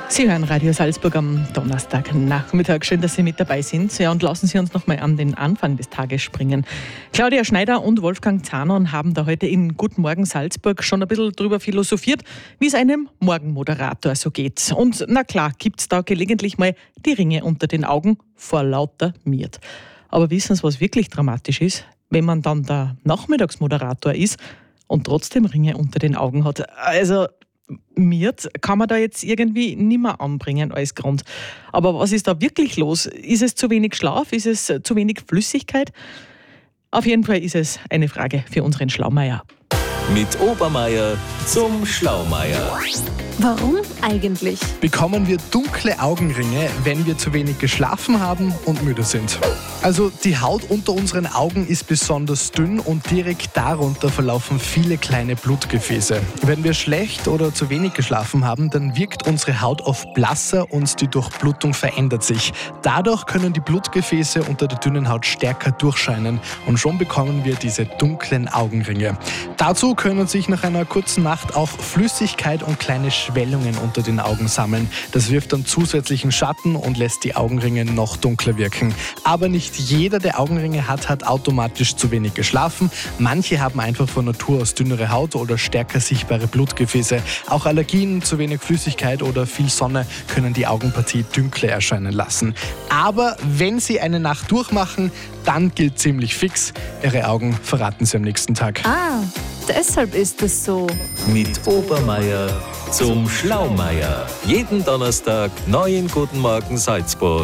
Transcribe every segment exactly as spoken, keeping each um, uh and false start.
Sie hören Radio Salzburg am Donnerstagnachmittag. Schön, dass Sie mit dabei sind. Ja, und lassen Sie uns noch mal an den Anfang des Tages springen. Claudia Schneider und Wolfgang Zahnon haben da heute in Guten Morgen Salzburg schon ein bisschen drüber philosophiert, wie es einem Morgenmoderator so geht. Und na klar, gibt es da gelegentlich mal die Ringe unter den Augen vor lauter Miert. Aber wissen Sie, was wirklich dramatisch ist? Wenn man dann der Nachmittagsmoderator ist und trotzdem Ringe unter den Augen hat. Also Miert kann man da jetzt irgendwie nimmer anbringen als Grund. Aber was ist da wirklich los? Ist es zu wenig Schlaf? Ist es zu wenig Flüssigkeit? Auf jeden Fall ist es eine Frage für unseren Schlaumeier. Mit Obermeier zum Schlaumeier. Warum eigentlich? Bekommen wir dunkle Augenringe, wenn wir zu wenig geschlafen haben und müde sind? Also die Haut unter unseren Augen ist besonders dünn und direkt darunter verlaufen viele kleine Blutgefäße. Wenn wir schlecht oder zu wenig geschlafen haben, dann wirkt unsere Haut oft blasser und die Durchblutung verändert sich. Dadurch können die Blutgefäße unter der dünnen Haut stärker durchscheinen und schon bekommen wir diese dunklen Augenringe. Dazu können sich nach einer kurzen Nacht auch Flüssigkeit und kleine Schwellungen unter den Augen sammeln. Das wirft dann zusätzlichen Schatten und lässt die Augenringe noch dunkler wirken. Aber nicht jeder, der Augenringe hat, hat automatisch zu wenig geschlafen. Manche haben einfach von Natur aus dünnere Haut oder stärker sichtbare Blutgefäße. Auch Allergien, zu wenig Flüssigkeit oder viel Sonne können die Augenpartie dünkler erscheinen lassen. Aber wenn Sie eine Nacht durchmachen, dann gilt ziemlich fix, Ihre Augen verraten Sie am nächsten Tag. Ah, deshalb ist es so. Mit Obermeier zum Schlaumeier. Jeden Donnerstag neu in Guten Morgen Salzburg.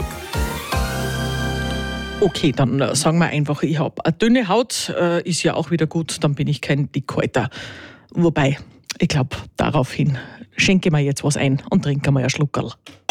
Okay, dann äh, sagen wir einfach, ich habe eine dünne Haut, äh, ist ja auch wieder gut, dann bin ich kein Dickhäuter. Wobei, ich glaube, daraufhin schenke ich mir jetzt was ein und trinke mal ein Schluckerl.